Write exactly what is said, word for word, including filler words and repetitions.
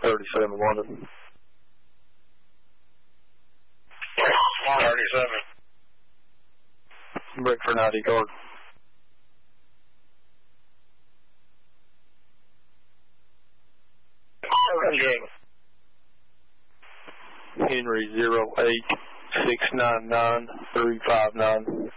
thirty-seven London. thirty-seven. Break for ninety guard. Henry zero eight six nine nine three five nine.